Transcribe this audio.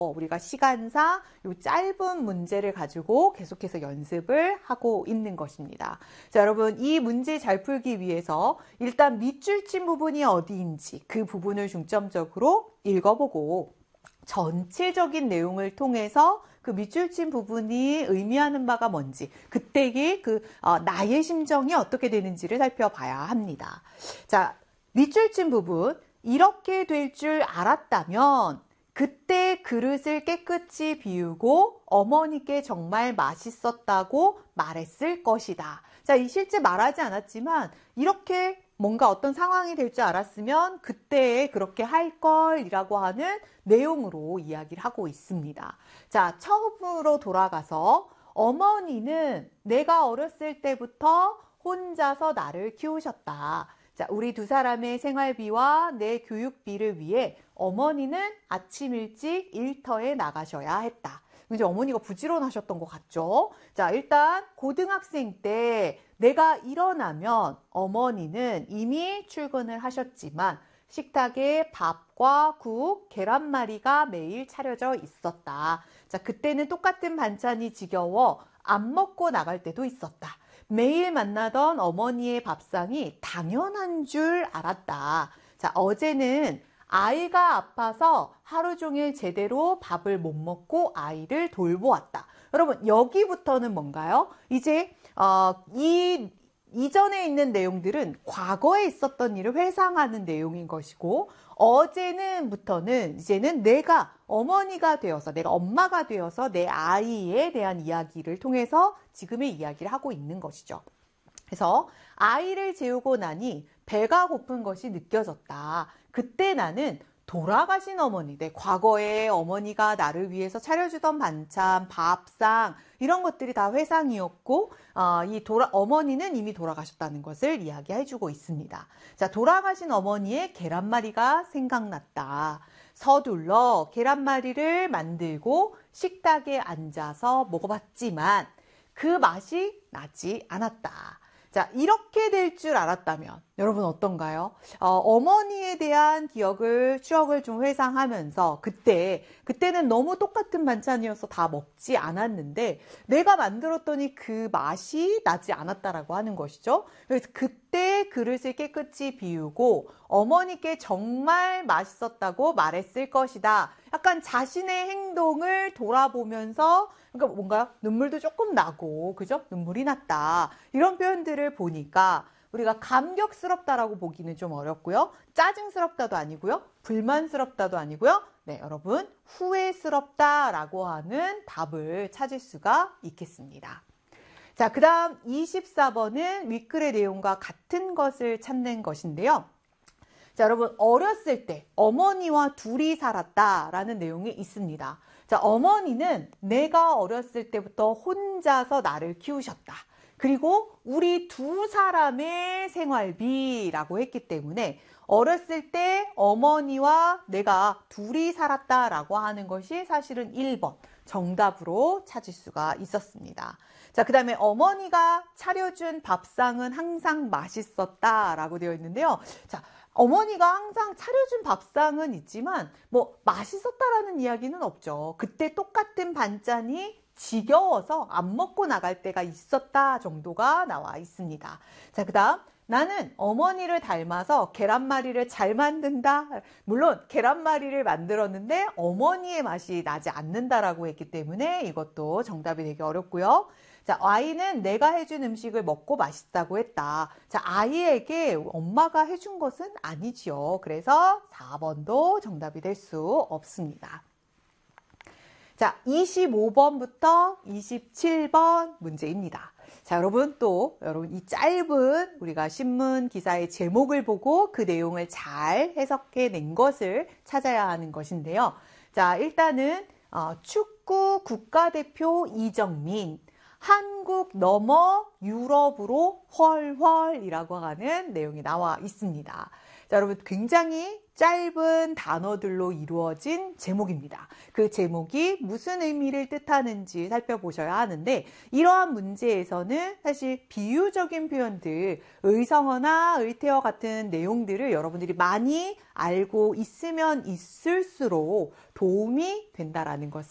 우리가 시간상 이 짧은 문제를 가지고 계속해서 연습을 하고 있는 것입니다. 자, 여러분, 이 문제 잘 풀기 위해서 일단 밑줄 친 부분이 어디인지 그 부분을 중점적으로 읽어보고 전체적인 내용을 통해서 그 밑줄 친 부분이 의미하는 바가 뭔지, 그때의 나의 심정이 어떻게 되는지를 살펴봐야 합니다. 자, 밑줄 친 부분, 이렇게 될 줄 알았다면 그때 그릇을 깨끗이 비우고 어머니께 정말 맛있었다고 말했을 것이다. 자, 이 실제 말하지 않았지만 이렇게 뭔가 어떤 상황이 될 줄 알았으면 그때 그렇게 할 걸이라고 하는 내용으로 이야기를 하고 있습니다. 자, 처음으로 돌아가서 어머니는 내가 어렸을 때부터 혼자서 나를 키우셨다. 자, 우리 두 사람의 생활비와 내 교육비를 위해 어머니는 아침 일찍 일터에 나가셔야 했다. 이제 어머니가 부지런하셨던 것 같죠? 자, 일단 고등학생 때 내가 일어나면 어머니는 이미 출근을 하셨지만 식탁에 밥과 국, 계란말이가 매일 차려져 있었다. 자, 그때는 똑같은 반찬이 지겨워 안 먹고 나갈 때도 있었다. 매일 만나던 어머니의 밥상이 당연한 줄 알았다. 자, 어제는 아이가 아파서 하루 종일 제대로 밥을 못 먹고 아이를 돌보았다. 여러분, 여기부터는 뭔가요? 이제 이전에 있는 내용들은 과거에 있었던 일을 회상하는 내용인 것이고, 어제는부터는 이제는 내가 어머니가 되어서, 내가 엄마가 되어서 내 아이에 대한 이야기를 통해서 지금의 이야기를 하고 있는 것이죠. 그래서 아이를 재우고 나니 배가 고픈 것이 느껴졌다. 그때 나는 돌아가신 어머니, 과거에 어머니가 나를 위해서 차려주던 반찬, 밥상 이런 것들이 다 회상이었고 어머니는 이미 돌아가셨다는 것을 이야기해주고 있습니다. 자, 돌아가신 어머니의 계란말이가 생각났다. 서둘러 계란말이를 만들고 식탁에 앉아서 먹어봤지만 그 맛이 나지 않았다. 자, 이렇게 될 줄 알았다면 여러분 어떤가요? 어머니에 대한 추억을 좀 회상하면서 그때는 너무 똑같은 반찬이어서 다 먹지 않았는데 내가 만들었더니 그 맛이 나지 않았다라고 하는 것이죠. 그래서 그때 그릇을 깨끗이 비우고 어머니께 정말 맛있었다고 말했을 것이다. 약간 자신의 행동을 돌아보면서 그러니까 뭔가요? 눈물도 조금 나고, 그죠? 눈물이 났다. 이런 표현들을 보니까 우리가 감격스럽다라고 보기는 좀 어렵고요. 짜증스럽다도 아니고요. 불만스럽다도 아니고요. 네, 여러분, 후회스럽다라고 하는 답을 찾을 수가 있겠습니다. 자, 그 다음 24번은 윗글의 내용과 같은 것을 찾는 것인데요. 자, 여러분, 어렸을 때 어머니와 둘이 살았다라는 내용이 있습니다. 자, 어머니는 내가 어렸을 때부터 혼자서 나를 키우셨다. 그리고 우리 두 사람의 생활비라고 했기 때문에 어렸을 때 어머니와 내가 둘이 살았다라고 하는 것이 사실은 1번 정답으로 찾을 수가 있었습니다. 자, 그 다음에 어머니가 차려준 밥상은 항상 맛있었다라고 되어 있는데요. 자, 어머니가 항상 차려준 밥상은 있지만 맛있었다라는 이야기는 없죠. 그때 똑같은 반찬이 지겨워서 안 먹고 나갈 때가 있었다 정도가 나와 있습니다. 자, 그 다음 나는 어머니를 닮아서 계란말이를 잘 만든다. 물론 계란말이를 만들었는데 어머니의 맛이 나지 않는다라고 했기 때문에 이것도 정답이 되기 어렵고요. 자, 아이는 내가 해준 음식을 먹고 맛있다고 했다. 자, 아이에게 엄마가 해준 것은 아니지요. 그래서 4번도 정답이 될 수 없습니다. 자, 25번부터 27번 문제입니다. 자, 여러분 이 짧은 우리가 신문 기사의 제목을 보고 그 내용을 잘 해석해낸 것을 찾아야 하는 것인데요. 자, 일단은 축구 국가대표 이정민, 한국 넘어 유럽으로 헐헐이라고 하는 내용이 나와 있습니다. 자, 여러분 굉장히 짧은 단어들로 이루어진 제목입니다. 그 제목이 무슨 의미를 뜻하는지 살펴보셔야 하는데 이러한 문제에서는 사실 비유적인 표현들, 의성어나 의태어 같은 내용들을 여러분들이 많이 알고 있으면 있을수록 도움이 된다라는 것을